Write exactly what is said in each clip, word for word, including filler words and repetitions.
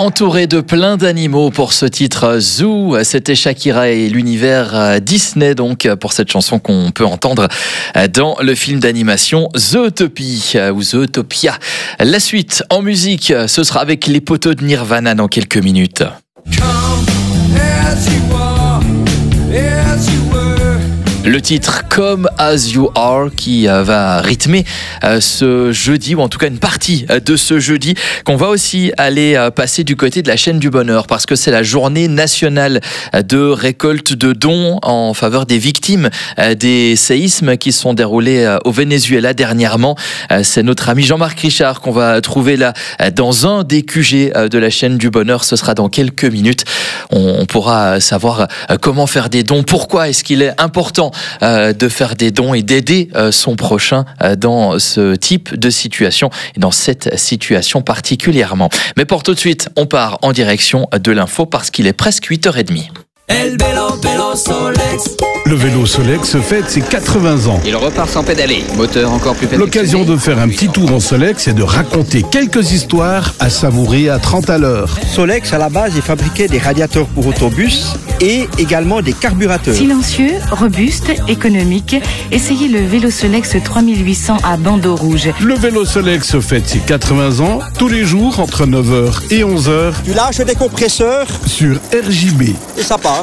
Entouré de plein d'animaux pour ce titre Zoo, c'était Shakira et l'univers Disney donc pour cette chanson qu'on peut entendre dans le film d'animation Zootopie ou Zootopia. La suite en musique, ce sera avec les poteaux de Nirvana dans quelques minutes. Le titre Come As You Are qui va rythmer ce jeudi, ou en tout cas une partie de ce jeudi, qu'on va aussi aller passer du côté de la chaîne du bonheur, parce que c'est la journée nationale de récolte de dons en faveur des victimes des séismes qui se sont déroulés au Venezuela dernièrement. C'est notre ami Jean-Marc Richard qu'on va trouver là dans un des Q G de la chaîne du bonheur. Ce sera dans quelques minutes. On pourra savoir comment faire des dons, pourquoi est-ce qu'il est important Euh, de faire des dons et d'aider euh, son prochain euh, dans ce type de situation et dans cette situation particulièrement. Mais pour tout de suite, on part en direction de l'info parce qu'il est presque huit heures trente. El vélo, vélo Solex. Le vélo Solex fête ses quatre-vingts ans. Il repart sans pédaler, moteur encore plus perfectionné. L'occasion de faire un petit tour en Solex et de raconter quelques histoires à savourer à trente à l'heure. Solex, à la base, il fabriquait des radiateurs pour autobus et également des carburateurs. Silencieux, robuste, économique, essayez le vélo Solex trois mille huit cents à bandeau rouge. Le vélo Solex fête ses quatre-vingts ans tous les jours entre neuf heures et onze heures. Tu lâches des compresseurs sur R J B. Et ça part.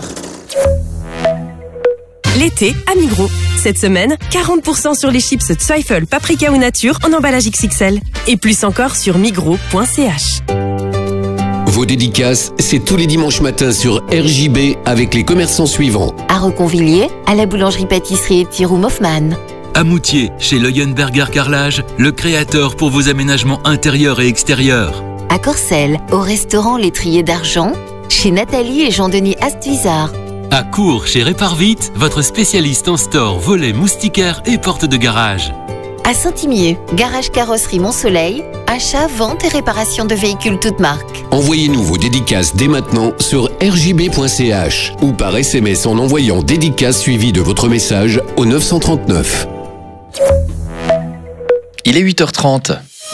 L'été à Migros. Cette semaine, quarante pour cent sur les chips Zweifel, paprika ou nature en emballage X X L. Et plus encore sur migros point c h. Vos dédicaces, c'est tous les dimanches matins sur R J B avec les commerçants suivants. À Reconvilliers, à la boulangerie-pâtisserie et petit room Hoffman. À Moutier, chez Leuenberger Carrelage, le créateur pour vos aménagements intérieurs et extérieurs. À Corcelles, au restaurant L'étrier d'Argent, chez Nathalie et Jean-Denis Astuzard. À Cours, chez Réparvite, votre spécialiste en store, volets, moustiquaires et portes de garage. À Saint-Imier, garage carrosserie Mont-Soleil, achat, vente et réparation de véhicules toutes marques. Envoyez-nous vos dédicaces dès maintenant sur R J B point c h ou par S M S en envoyant dédicace suivi de votre message au neuf cent trente-neuf. Il est huit heures trente.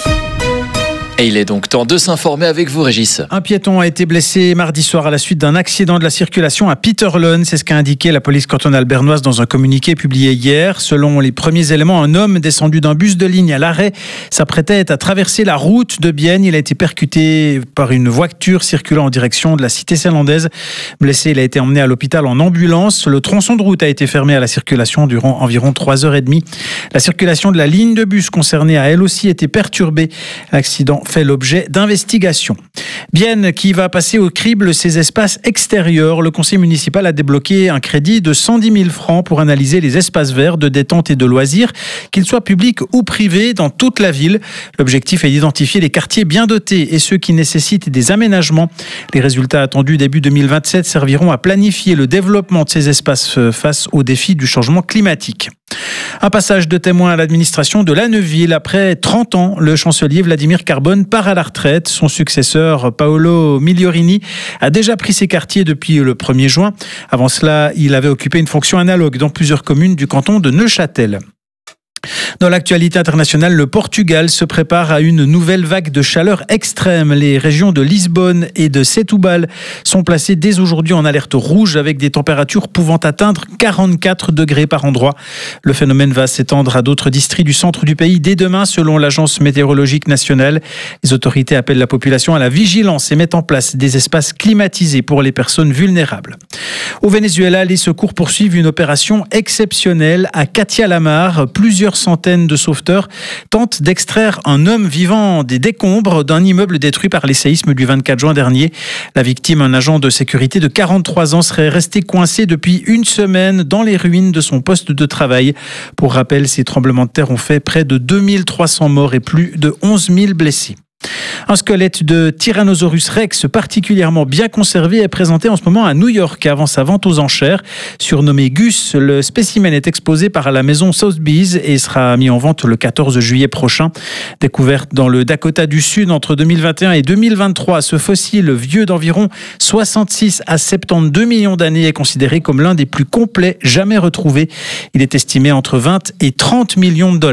Et il est donc temps de s'informer avec vous, Régis. Un piéton a été blessé mardi soir à la suite d'un accident de la circulation à Peterlön. C'est ce qu'a indiqué la police cantonale bernoise dans un communiqué publié hier. Selon les premiers éléments, un homme descendu d'un bus de ligne à l'arrêt s'apprêtait à traverser la route de Bienne. Il a été percuté par une voiture circulant en direction de la cité zélandaise. Blessé, il a été emmené à l'hôpital en ambulance. Le tronçon de route a été fermé à la circulation durant environ trois heures trente. La circulation de la ligne de bus concernée a elle aussi été perturbée. L'accident fait l'objet d'investigations. Bienne qui va passer au crible ses espaces extérieurs. Le conseil municipal a débloqué un crédit de cent dix mille francs pour analyser les espaces verts de détente et de loisirs, qu'ils soient publics ou privés, dans toute la ville. L'objectif est d'identifier les quartiers bien dotés et ceux qui nécessitent des aménagements. Les résultats attendus début deux mille vingt-sept serviront à planifier le développement de ces espaces face aux défis du changement climatique. Un passage de témoin à l'administration de Lanneville. Après trente ans, le chancelier Vladimir Carbone part à la retraite. Son successeur, Paolo Migliorini, a déjà pris ses quartiers depuis le premier juin. Avant cela, il avait occupé une fonction analogue dans plusieurs communes du canton de Neuchâtel. Dans l'actualité internationale, le Portugal se prépare à une nouvelle vague de chaleur extrême. Les régions de Lisbonne et de Setúbal sont placées dès aujourd'hui en alerte rouge avec des températures pouvant atteindre quarante-quatre degrés par endroit. Le phénomène va s'étendre à d'autres districts du centre du pays dès demain selon l'Agence météorologique nationale. Les autorités appellent la population à la vigilance et mettent en place des espaces climatisés pour les personnes vulnérables. Au Venezuela, les secours poursuivent une opération exceptionnelle à Catia-la-Mar. Plusieurs centaines de sauveteurs tentent d'extraire un homme vivant des décombres d'un immeuble détruit par les séismes du vingt-quatre juin dernier. La victime, un agent de sécurité de quarante-trois ans, serait resté coincé depuis une semaine dans les ruines de son poste de travail. Pour rappel, ces tremblements de terre ont fait près de deux mille trois cents morts et plus de onze mille blessés. Un squelette de Tyrannosaurus Rex particulièrement bien conservé est présenté en ce moment à New York avant sa vente aux enchères. Surnommé Gus, le spécimen est exposé par la maison Sotheby's et sera mis en vente le quatorze juillet prochain. Découverte dans le Dakota du Sud entre deux mille vingt et un et deux mille vingt-trois, ce fossile vieux d'environ soixante-six à soixante-douze millions d'années est considéré comme l'un des plus complets jamais retrouvés. Il est estimé entre vingt et trente millions de dollars.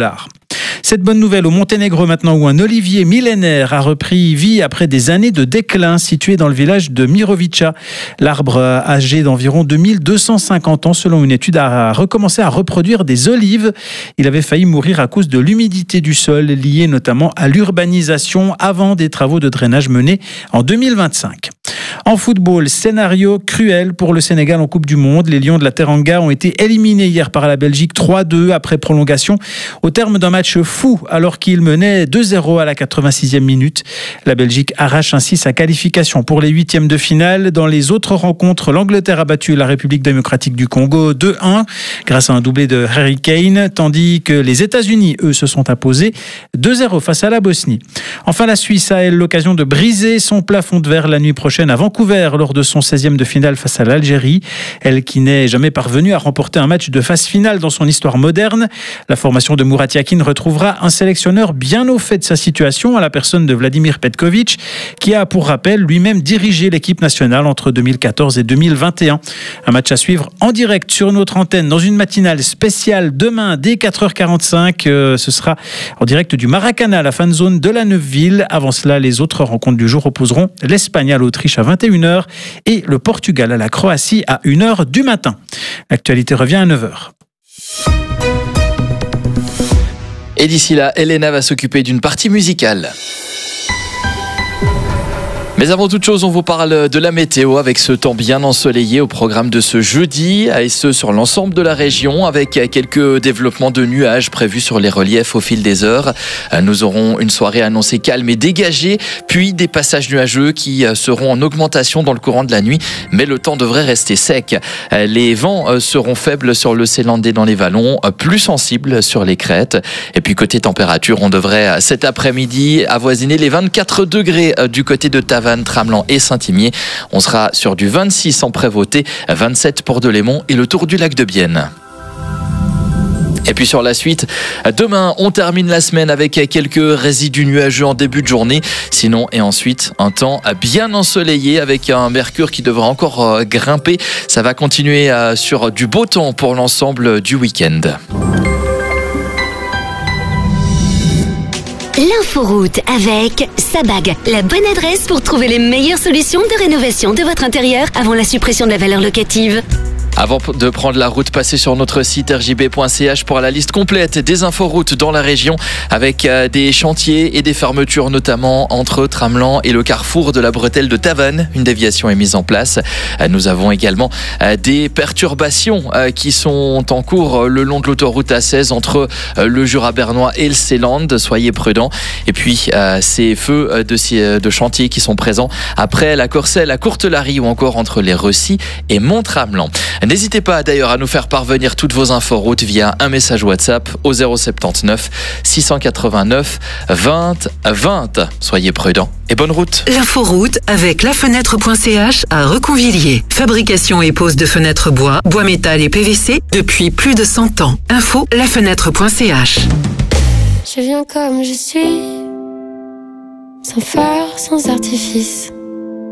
Cette bonne nouvelle au Monténégro maintenant, où un olivier millénaire a repris vie après des années de déclin, situé dans le village de Mirovica. L'arbre âgé d'environ deux mille deux cent cinquante ans, selon une étude, a recommencé à reproduire des olives. Il avait failli mourir à cause de l'humidité du sol, liée notamment à l'urbanisation avant des travaux de drainage menés en deux mille vingt-cinq. En football, scénario cruel pour le Sénégal en Coupe du Monde. Les Lions de la Teranga ont été éliminés hier par la Belgique trois deux après prolongation au terme d'un match fou alors qu'ils menaient deux zéro à la quatre-vingt-sixième minute. La Belgique arrache ainsi sa qualification pour les huitièmes de finale. Dans les autres rencontres, l'Angleterre a battu la République démocratique du Congo deux un grâce à un doublé de Harry Kane, tandis que les États-Unis, eux, se sont imposés deux zéro face à la Bosnie. Enfin, la Suisse a, elle, l'occasion de briser son plafond de verre la nuit prochaine à Vancouver lors de son seizième de finale face à l'Algérie. Elle qui n'est jamais parvenue à remporter un match de phase finale dans son histoire moderne. La formation de Murat Yakin retrouvera un sélectionneur bien au fait de sa situation, à la personne de Vladimir Petkovic, qui a pour rappel lui-même dirigé l'équipe nationale entre deux mille quatorze et deux mille vingt et un. Un match à suivre en direct sur notre antenne dans une matinale spéciale demain dès quatre heures quarante-cinq. Euh, ce sera en direct du Maracana, la fan zone de la Neuveville. Avant cela, les autres rencontres du jour opposeront l'Espagne à l'Autriche à vingt et une heures et le Portugal à la Croatie à une heure du matin. L'actualité revient à neuf heures. Et d'ici là, Elena va s'occuper d'une partie musicale. Mais avant toute chose, on vous parle de la météo avec ce temps bien ensoleillé au programme de ce jeudi, et ce sur l'ensemble de la région, avec quelques développements de nuages prévus sur les reliefs au fil des heures. Nous aurons une soirée annoncée calme et dégagée, puis des passages nuageux qui seront en augmentation dans le courant de la nuit, mais le temps devrait rester sec. Les vents seront faibles sur le Célandais dans les vallons, plus sensibles sur les crêtes. Et puis côté température, on devrait cet après-midi avoisiner les vingt-quatre degrés du côté de Tavannes, Tramelan et Saint-Imier. On sera sur du vingt-six en Prévôté, vingt-sept pour Delémont et le Tour du lac de Bienne. Et puis sur la suite, demain, on termine la semaine avec quelques résidus nuageux en début de journée. Sinon, et ensuite, un temps bien ensoleillé avec un mercure qui devra encore grimper. Ça va continuer sur du beau temps pour l'ensemble du week-end. L'inforoute avec Sabag, la bonne adresse pour trouver les meilleures solutions de rénovation de votre intérieur avant la suppression de la valeur locative. Avant de prendre la route, passez sur notre site r j b point c h pour la liste complète des inforoutes dans la région, avec des chantiers et des fermetures, notamment entre Tramelan et le carrefour de la bretelle de Tavannes. Une déviation est mise en place. Nous avons également des perturbations qui sont en cours le long de l'autoroute A seize entre le Jura bernois et le Céland. Soyez prudents. Et puis ces feux de, de chantier qui sont présents après la Corcelle à Courtelary ou encore entre les Recy et Mont-Tramelan. N'hésitez pas d'ailleurs à nous faire parvenir toutes vos inforoutes via un message WhatsApp au zéro soixante-dix-neuf six cent quatre-vingt-neuf vingt vingt. Soyez prudents et bonne route. L'inforoute avec lafenêtre point c h à Reconvilier. Fabrication et pose de fenêtres bois, bois métal et P V C depuis plus de cent ans. Info lafenêtre point c h. Je viens comme je suis, sans phare, sans artifice.